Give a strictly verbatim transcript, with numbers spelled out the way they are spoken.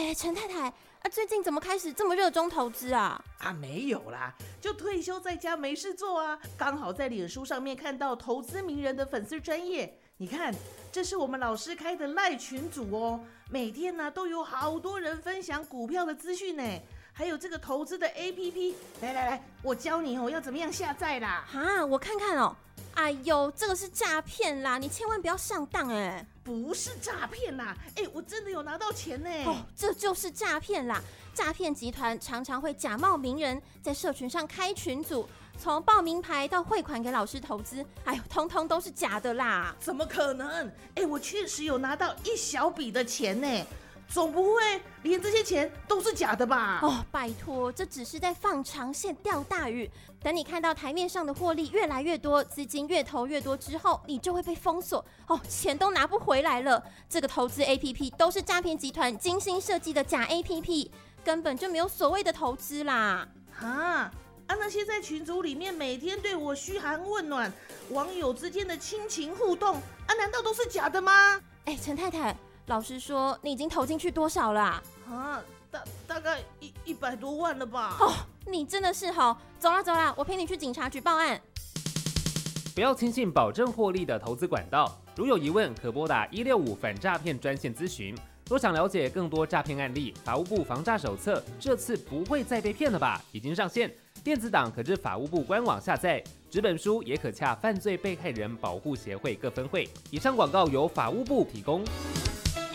哎，陈太太啊，最近怎么开始这么热衷投资啊？ 啊，没有啦，就退休在家没事做啊，刚好在脸书上面看到投资名人的粉丝专页，你看，这是我们老师开的赖群组哦，每天呢、啊、都有好多人分享股票的资讯呢，还有这个投资的 A P P， 来来来，我教你哦，要怎么样下载啦？ 啊，我看看哦。哎呦，这个是诈骗啦！你千万不要上当哎！ 不是诈骗啦，哎，我真的有拿到钱呢！ 哦，这就是诈骗啦！诈骗集团常常会假冒名人，在社群上开群组，从报名牌到汇款给老师投资，哎呦，通通都是假的啦！ 怎么可能？哎，我确实有拿到一小笔的钱呢。总不会连这些钱都是假的吧？ 哦，拜托，这只是在放长线钓大鱼。等你看到台面上的获利越来越多，资金越投越多之后，你就会被封锁哦，钱都拿不回来了。这个投资 A P P 都是诈骗集团精心设计的假 A P P， 根本就没有所谓的投资啦。 啊啊！那些在群组里面每天对我嘘寒问暖、网友之间的亲情互动，啊，难道都是假的吗？ 哎，陈太太。老师说你已经投进去多少啦？ 啊，大大概一一百多万了吧？ 哦，你真的是好，走啦走啦，我陪你去警察局报案。 不要轻信保证获利的投资管道，如有疑问可拨打一六五反诈骗专线咨询。若想了解更多诈骗案例，法务部防诈手册这次不会再被骗了吧？已经上线，电子档可至法务部官网下载。纸本书也可洽犯罪被害人保护协会各分会。以上广告由法务部提供。